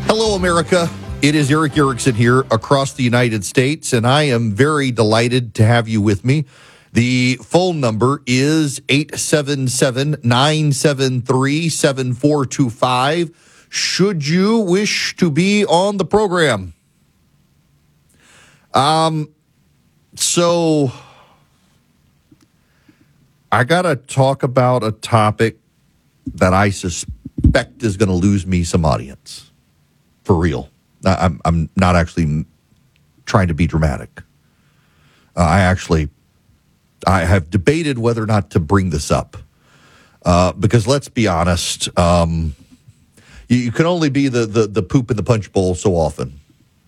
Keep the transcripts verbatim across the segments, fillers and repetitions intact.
Hello, America. It is Erick Erickson here across the United States, and I am very delighted to have you with me. The phone number is eight seven seven, nine seven three, seven four two five. Should you wish to be on the program? Um, so I got to talk about a topic that I suspect is going to lose me some audience. For real. I'm, I'm not actually trying to be dramatic. Uh, I actually, I have debated whether or not to bring this up. Uh, because let's be honest, um, you, you can only be the, the, the poop in the punch bowl so often.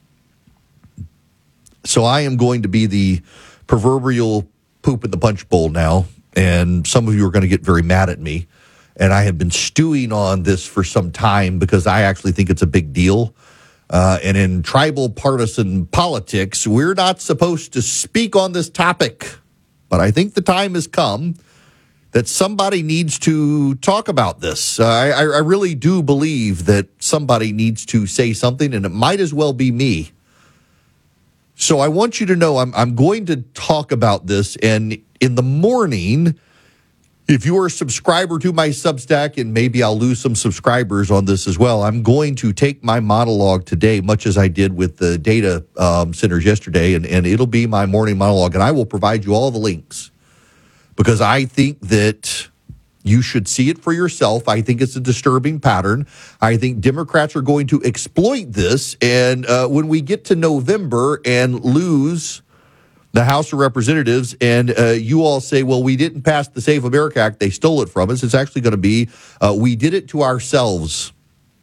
So I am going to be the proverbial poop in the punch bowl now. And some of you are going to get very mad at me. And I have been stewing on this for some time because I actually think it's a big deal. Uh, and in tribal partisan politics, we're not supposed to speak on this topic. But I think the time has come that somebody needs to talk about this. Uh, I, I really do believe that somebody needs to say something, and it might as well be me. So I want you to know I'm, I'm going to talk about this, and in the morning, if you are a subscriber to my Substack, and maybe I'll lose some subscribers on this as well, I'm going to take my monologue today, much as I did with the data um, centers yesterday, and, and it'll be my morning monologue, and I will provide you all the links because I think that you should see it for yourself. I think it's a disturbing pattern. I think Democrats are going to exploit this, and uh, when we get to November and lose the House of Representatives, and uh, you all say, well, we didn't pass the Save America Act, they stole it from us. It's actually going to be, uh, we did it to ourselves.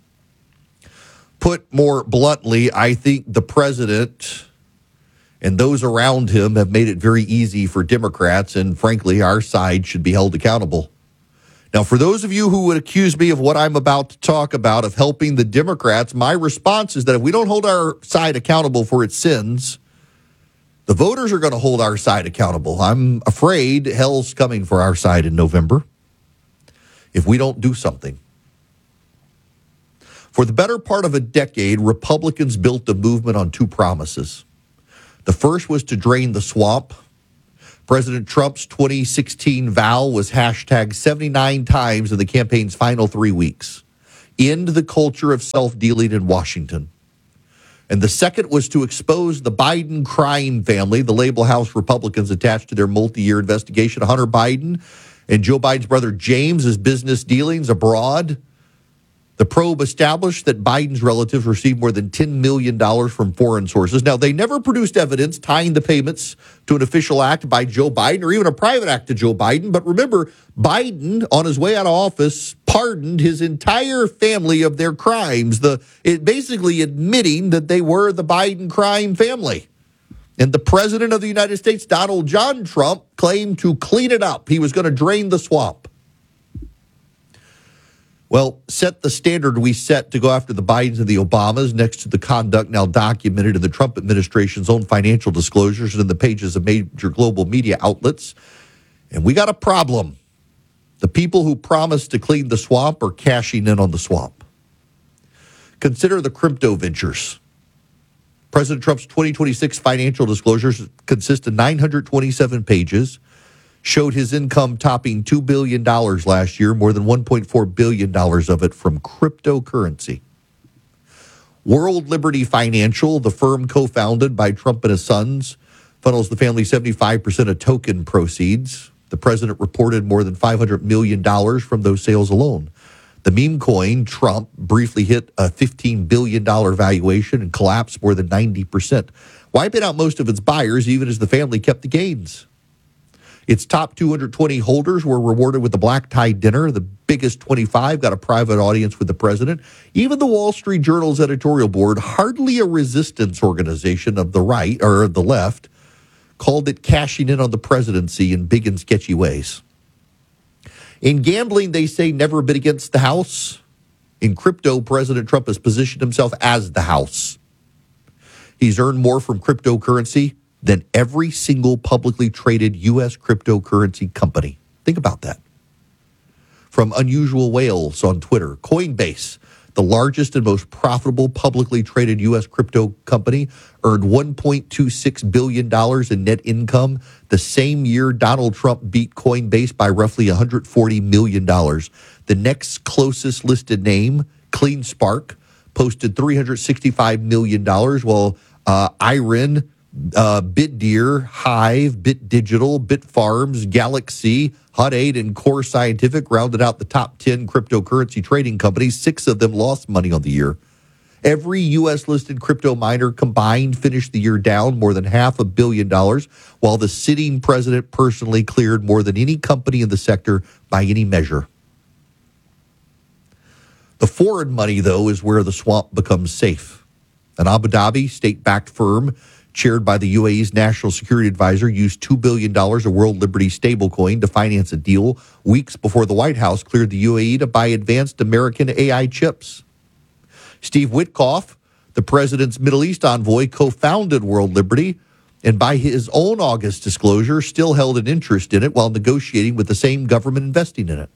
Put more bluntly, I think the president and those around him have made it very easy for Democrats, and frankly, our side should be held accountable. Now, for those of you who would accuse me of what I'm about to talk about, of helping the Democrats, my response is that if we don't hold our side accountable for its sins, the voters are going to hold our side accountable. I'm afraid hell's coming for our side in November if we don't do something. For the better part of a decade, Republicans built a movement on two promises. The first was to drain the swamp. President Trump's twenty sixteen vow was hashtag seventy-nine times in the campaign's final three weeks. End the culture of self-dealing in Washington. And the second was to expose the Biden crime family, the label House Republicans attached to their multi-year investigation of Hunter Biden and Joe Biden's brother James's business dealings abroad. The probe established that Biden's relatives received more than ten million dollars from foreign sources. Now, they never produced evidence tying the payments to an official act by Joe Biden or even a private act to Joe Biden. But remember, Biden, on his way out of office, pardoned his entire family of their crimes, the it basically admitting that they were the Biden crime family. And the president of the United States, Donald John Trump, claimed to clean it up. He was going to drain the swamp. Well, set the standard we set to go after the Bidens and the Obamas next to the conduct now documented in the Trump administration's own financial disclosures and in the pages of major global media outlets. And we got a problem. The people who promised to clean the swamp are cashing in on the swamp. Consider the crypto ventures. President Trump's twenty twenty-six financial disclosures consist of nine hundred twenty-seven pages, showed his income topping two billion dollars last year, more than one point four billion dollars of it from cryptocurrency. World Liberty Financial, the firm co-founded by Trump and his sons, funnels the family seventy-five percent of token proceeds. The president reported more than five hundred million dollars from those sales alone. The meme coin, Trump, briefly hit a fifteen billion dollars valuation and collapsed more than ninety percent, wiping out most of its buyers even as the family kept the gains. Its top two hundred twenty holders were rewarded with a black tie dinner. The biggest twenty-five got a private audience with the president. Even the Wall Street Journal's editorial board, hardly a resistance organization of the right or the left, called it cashing in on the presidency in big and sketchy ways. In gambling, they say never bid against the house. In crypto, President Trump has positioned himself as the house. He's earned more from cryptocurrency than every single publicly traded U S cryptocurrency company. Think about that. From Unusual Whales on Twitter, Coinbase, the largest and most profitable publicly traded U S crypto company, earned one point two six billion dollars in net income the same year Donald Trump beat Coinbase by roughly one hundred forty million dollars. The next closest listed name, CleanSpark, posted three hundred sixty-five million dollars, while uh, Iron, uh, BitDeer, Hive, BitDigital, Bitfarms, Galaxy, Hut eight, and Core Scientific rounded out the top ten cryptocurrency trading companies. Six of them lost money on the year. Every U S-listed crypto miner combined finished the year down more than half a billion dollars, while the sitting president personally cleared more than any company in the sector by any measure. The foreign money, though, is where the swamp becomes safe. An Abu Dhabi state-backed firm chaired by the U A E's national security advisor used two billion dollars of World Liberty stablecoin to finance a deal weeks before the White House cleared the U A E to buy advanced American A I chips. Steve Witkoff, the president's Middle East envoy, co-founded World Liberty, and by his own August disclosure, still held an interest in it while negotiating with the same government investing in it.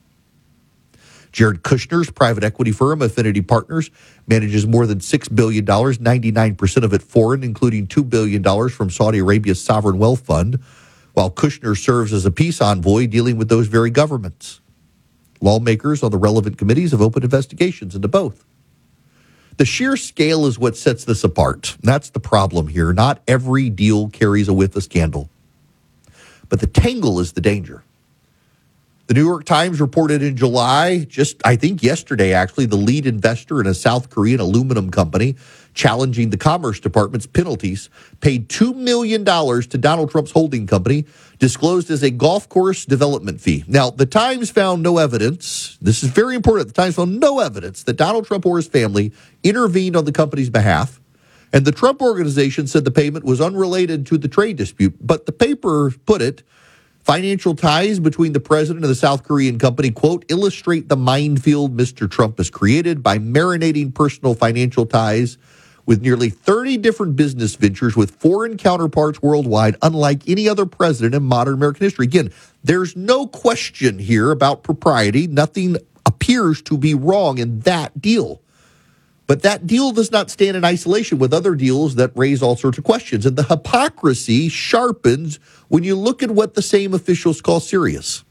Jared Kushner's private equity firm, Affinity Partners, manages more than six billion dollars, ninety-nine percent of it foreign, including two billion dollars from Saudi Arabia's sovereign wealth fund, while Kushner serves as a peace envoy dealing with those very governments. Lawmakers on the relevant committees have opened investigations into both. The sheer scale is what sets this apart. That's the problem here. Not every deal carries a whiff of scandal. But the tangle is the danger. The New York Times reported in July, just I think yesterday actually, the lead investor in a South Korean aluminum company challenging the Commerce Department's penalties paid two million dollars to Donald Trump's holding company, disclosed as a golf course development fee. Now, the Times found no evidence. This is very important. The Times found no evidence that Donald Trump or his family intervened on the company's behalf. And the Trump Organization said the payment was unrelated to the trade dispute. But the paper put it, financial ties between the president and the South Korean company, quote, illustrate the minefield Mister Trump has created by marinating personal financial ties with nearly thirty different business ventures with foreign counterparts worldwide, unlike any other president in modern American history. Again, there's no question here about propriety. Nothing appears to be wrong in that deal. But that deal does not stand in isolation with other deals that raise all sorts of questions. And the hypocrisy sharpens when you look at what the same officials call serious.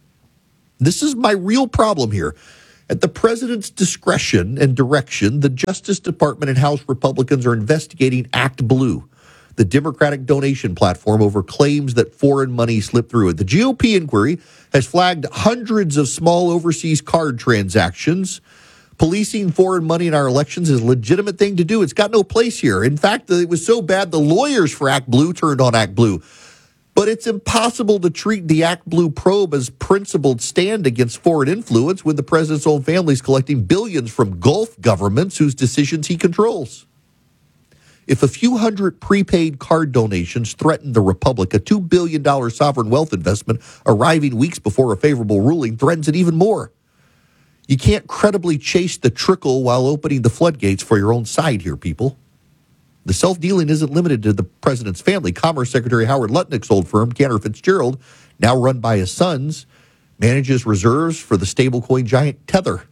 This is my real problem here. At the president's discretion and direction, the Justice Department and House Republicans are investigating Act Blue, the Democratic donation platform, over claims that foreign money slipped through it. The G O P inquiry has flagged hundreds of small overseas card transactions. Policing foreign money in our elections is a legitimate thing to do. It's got no place here. In fact, it was so bad the lawyers for Act Blue turned on Act Blue. But it's impossible to treat the Act Blue probe as principled stand against foreign influence when the president's own family is collecting billions from Gulf governments whose decisions he controls. If a few hundred prepaid card donations threaten the republic, a two billion dollars sovereign wealth investment arriving weeks before a favorable ruling threatens it even more. You can't credibly chase the trickle while opening the floodgates for your own side here, people. The self-dealing isn't limited to the president's family. Commerce Secretary Howard Lutnick's old firm, Cantor Fitzgerald, now run by his sons, manages reserves for the stablecoin giant Tether.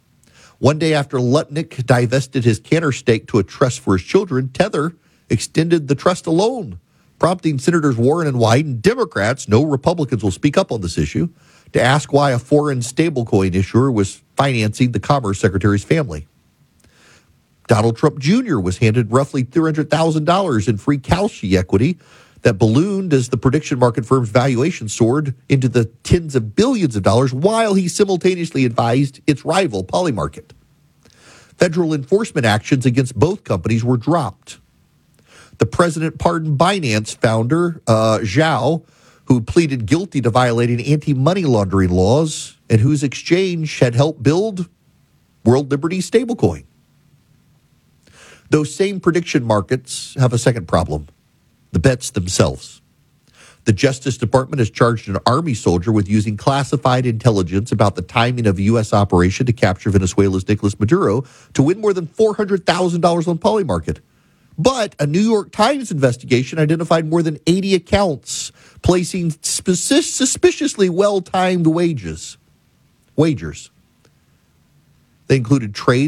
One day after Lutnick divested his Cantor stake to a trust for his children, Tether extended the trust alone, prompting Senators Warren and Wyden and Democrats, no Republicans will speak up on this issue, to ask why a foreign stablecoin issuer was financing the Commerce Secretary's family. Donald Trump Junior was handed roughly three hundred thousand dollars in free Kalshi equity that ballooned as the prediction market firm's valuation soared into the tens of billions of dollars while he simultaneously advised its rival, Polymarket. Federal enforcement actions against both companies were dropped. The president pardoned Binance founder, uh, Zhao, who pleaded guilty to violating anti-money laundering laws and whose exchange had helped build World Liberty stablecoin. Those same prediction markets have a second problem, the bets themselves. The Justice Department has charged an Army soldier with using classified intelligence about the timing of a U S operation to capture Venezuela's Nicolas Maduro to win more than four hundred thousand dollars on Polymarket. But a New York Times investigation identified more than eighty accounts placing suspiciously well-timed wages, wagers. They included trades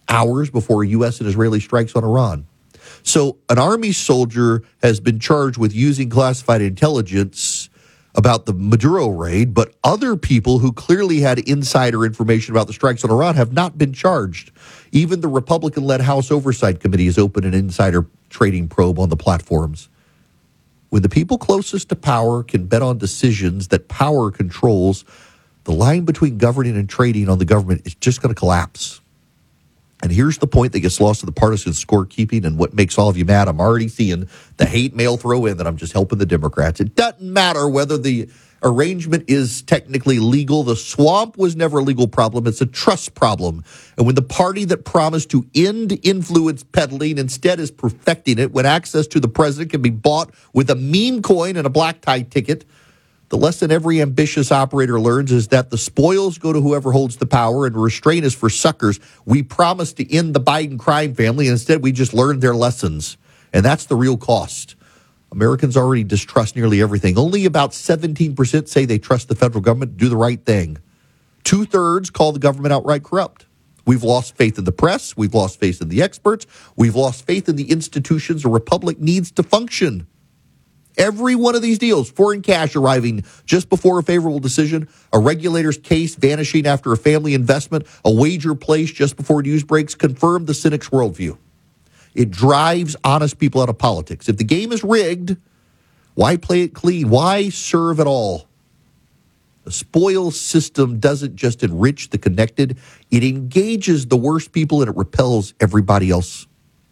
hours before U S and Israeli strikes on Iran. So an Army soldier has been charged with using classified intelligence about the Maduro raid, but other people who clearly had insider information about the strikes on Iran have not been charged. Even the Republican-led House Oversight Committee has opened an insider trading probe on the platforms. When the people closest to power can bet on decisions that power controls, the line between governing and trading on the government is just going to collapse. And here's the point that gets lost in the partisan scorekeeping and what makes all of you mad. I'm already seeing the hate mail throw in that I'm just helping the Democrats. It doesn't matter whether the arrangement is technically legal. The swamp was never a legal problem. It's a trust problem. And when the party that promised to end influence peddling instead is perfecting it, when access to the president can be bought with a meme coin and a black tie ticket, the lesson every ambitious operator learns is that the spoils go to whoever holds the power and restraint is for suckers. We promised to end the Biden crime family, and instead we just learned their lessons. And that's the real cost. Americans already distrust nearly everything. Only about seventeen percent say they trust the federal government to do the right thing. Two-thirds call the government outright corrupt. We've lost faith in the press. We've lost faith in the experts. We've lost faith in the institutions a republic needs to function. Every one of these deals, foreign cash arriving just before a favorable decision, a regulator's case vanishing after a family investment, a wager placed just before news breaks, confirm the cynic's worldview. It drives honest people out of politics. If the game is rigged, why play it clean? Why serve at all? The spoils system doesn't just enrich the connected, it engages the worst people and it repels everybody else.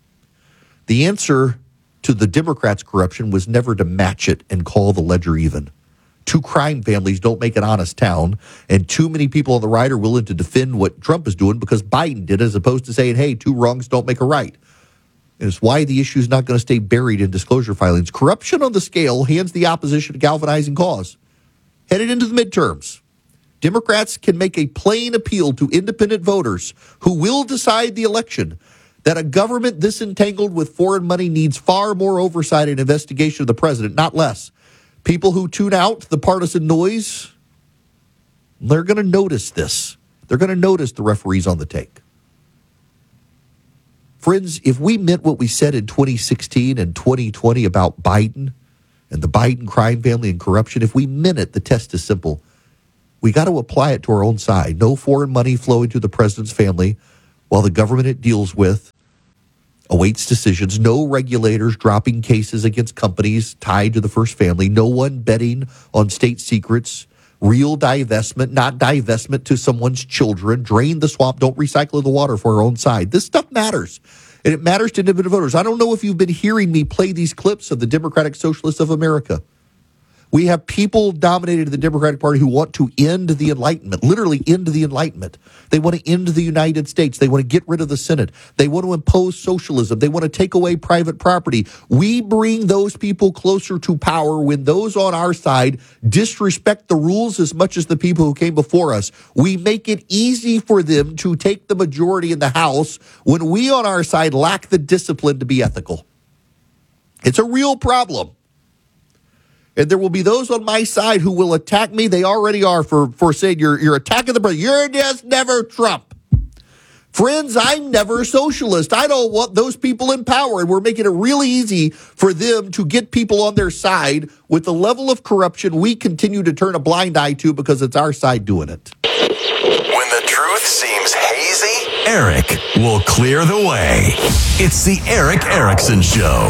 The answer to the Democrats' corruption was never to match it and call the ledger even. Two crime families don't make an honest town, and too many people on the right are willing to defend what Trump is doing because Biden did, as opposed to saying, hey, two wrongs don't make a right. And it's why the issue is not going to stay buried in disclosure filings. Corruption on the scale hands the opposition a galvanizing cause. Headed into the midterms, Democrats can make a plain appeal to independent voters who will decide the election that a government this entangled with foreign money needs far more oversight and investigation of the president, not less. People who tune out the partisan noise, they're going to notice this. They're going to notice the referees on the take. Friends, if we meant what we said in twenty sixteen and twenty twenty about Biden and the Biden crime family and corruption, if we meant it, the test is simple. We got to apply it to our own side. No foreign money flowing to the president's family while the government it deals with awaits decisions. No regulators dropping cases against companies tied to the first family. No one betting on state secrets. Real divestment, not divestment to someone's children. Drain the swamp. Don't recycle the water for our own side. This stuff matters. And it matters to independent voters. I don't know if you've been hearing me play these clips of the Democratic Socialists of America. We have people dominated the Democratic Party who want to end the Enlightenment, literally end the Enlightenment. They want to end the United States. They want to get rid of the Senate. They want to impose socialism. They want to take away private property. We bring those people closer to power when those on our side disrespect the rules as much as the people who came before us. We make it easy for them to take the majority in the House when we on our side lack the discipline to be ethical. It's a real problem. And there will be those on my side who will attack me. They already are for, for saying you're, you're attacking the president. You're just never Trump. Friends, I'm never a socialist. I don't want those people in power. And we're making it really easy for them to get people on their side with the level of corruption we continue to turn a blind eye to because it's our side doing it. When the truth seems hazy, Eric will clear the way. It's the Erick Erickson Show.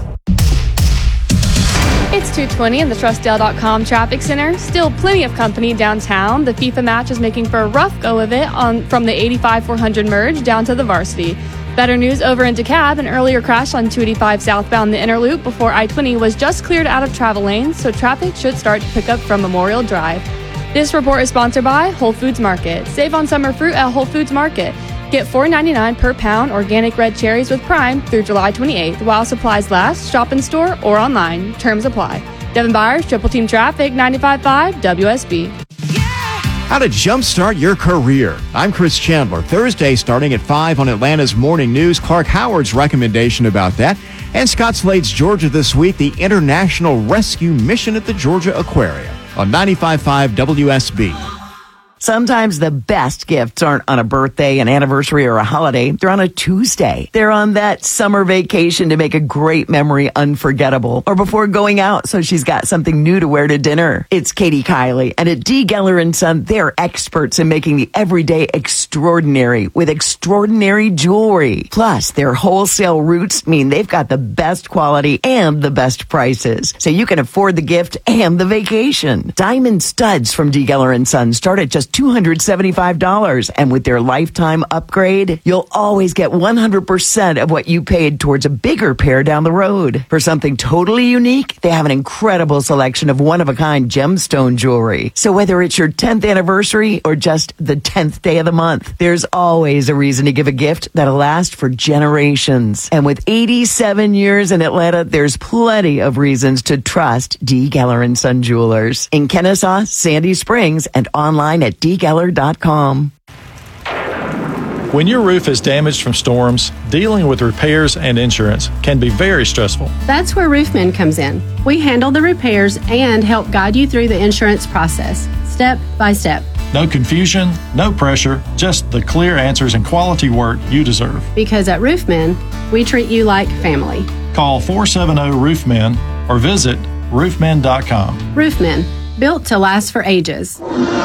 It's two twenty in the Trustdale dot com traffic center. Still plenty of company downtown. The FIFA match is making for a rough go of it on from the eighty-five four hundred merge down to the varsity. Better news over in DeKalb. An earlier crash on two eighty-five southbound the inner loop before I twenty was just cleared out of travel lanes, so traffic should start to pick up from Memorial Drive. This report is sponsored by Whole Foods Market. Save on summer fruit at Whole Foods Market. Get four ninety-nine per pound organic red cherries with Prime through July twenty-eighth while supplies last. Shop in store or online. Terms apply. Devin Byers, Triple Team Traffic, ninety-five point five W S B. How to jumpstart your career. I'm Chris Chandler. Thursday starting at five on Atlanta's Morning News. Clark Howard's recommendation about that. And Scott Slade's Georgia This Week, the International Rescue Mission at the Georgia Aquarium on ninety-five point five W S B. Sometimes the best gifts aren't on a birthday, an anniversary, or a holiday. They're on a Tuesday. They're on that summer vacation to make a great memory unforgettable, or before going out so she's got something new to wear to dinner. It's Katie Kiley, and at D. Geller and Son, they're experts in making the everyday extraordinary with extraordinary jewelry. Plus, their wholesale routes mean they've got the best quality and the best prices, so you can afford the gift and the vacation. Diamond studs from D. Geller and Son start at just two hundred seventy-five dollars, and with their lifetime upgrade, you'll always get one hundred percent of what you paid towards a bigger pair down the road. For something totally unique, they have an incredible selection of one-of-a-kind gemstone jewelry. So whether it's your tenth anniversary or just the tenth day of the month, there's always a reason to give a gift that'll last for generations. And with eighty-seven years in Atlanta, there's plenty of reasons to trust D. Geller and Son Jewelers in Kennesaw, Sandy Springs, and online at d geller dot com. When your roof is damaged from storms, dealing with repairs and insurance can be very stressful. That's where Roofmen comes in. We handle the repairs and help guide you through the insurance process, step by step. No confusion, no pressure, just the clear answers and quality work you deserve. Because at Roofmen, we treat you like family. Call four seven zero Roofmen or visit roofmen dot com. Roofmen, built to last for ages.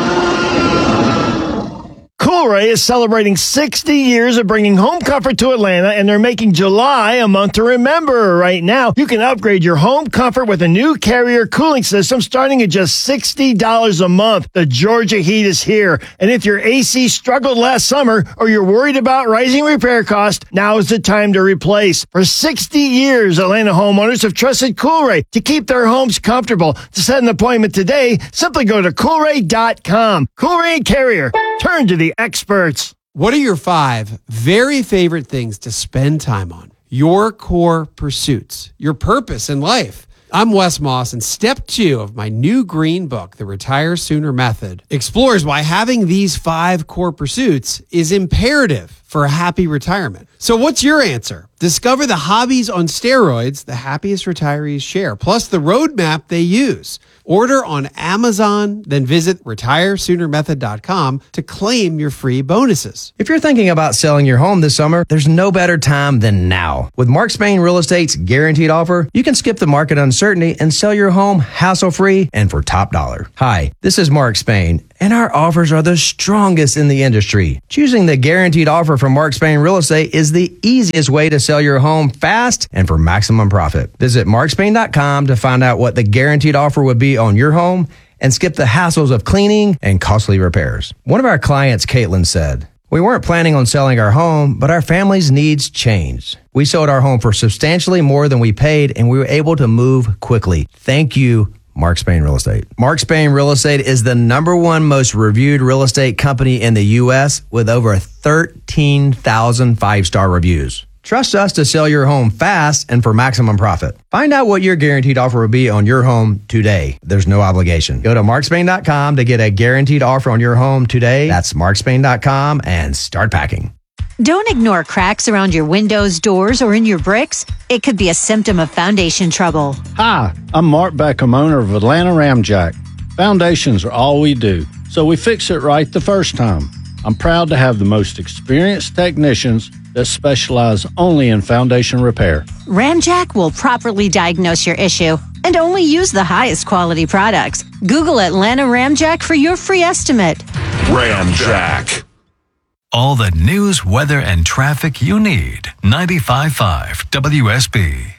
Coolray is celebrating sixty years of bringing home comfort to Atlanta, and they're making July a month to remember. Right now, you can upgrade your home comfort with a new Carrier cooling system starting at just sixty dollars a month. The Georgia heat is here, and if your A C struggled last summer or you're worried about rising repair costs, now is the time to replace. For sixty years, Atlanta homeowners have trusted Coolray to keep their homes comfortable. To set an appointment today, simply go to coolray dot com. Coolray and Carrier, turn to the experts. What are your five very favorite things to spend time on? Your core pursuits, your purpose in life. I'm Wes Moss, and step two of my new green book, The Retire Sooner Method, explores why having these five core pursuits is imperative for a happy retirement. So what's your answer? Discover the hobbies on steroids the happiest retirees share, plus the roadmap they use. Order on Amazon, then visit retire sooner method dot com to claim your free bonuses. If you're thinking about selling your home this summer, there's no better time than now. With Mark Spain Real Estate's guaranteed offer, you can skip the market uncertainty and sell your home hassle-free and for top dollar. Hi, this is Mark Spain, and our offers are the strongest in the industry. Choosing the guaranteed offer from Mark Spain Real Estate is the easiest way to sell your home fast and for maximum profit. Visit mark spain dot com to find out what the guaranteed offer would be on your home and skip the hassles of cleaning and costly repairs. One of our clients, Caitlin, said, "We weren't planning on selling our home, but our family's needs changed. We sold our home for substantially more than we paid, and we were able to move quickly. Thank you, Mark Spain Real Estate." Mark Spain Real Estate is the number one most reviewed real estate company in the U S with over thirteen thousand five-star reviews. Trust us to sell your home fast and for maximum profit. Find out what your guaranteed offer will be on your home today. There's no obligation. Go to mark spain dot com to get a guaranteed offer on your home today. That's mark spain dot com and start packing. Don't ignore cracks around your windows, doors, or in your bricks. It could be a symptom of foundation trouble. Hi, I'm Mark Beckham, owner of Atlanta Ramjack. Foundations are all we do, so we fix it right the first time. I'm proud to have the most experienced technicians that specialize only in foundation repair. Ramjack will properly diagnose your issue and only use the highest quality products. Google Atlanta Ramjack for your free estimate. Ramjack. All the news, weather, and traffic you need. ninety-five point five W S B.